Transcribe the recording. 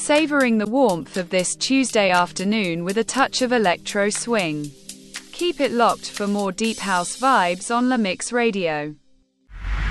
savoring the warmth of this Tuesday afternoon with a touch of electro swing. Keep it locked for more deep house vibes on La Mix Radio.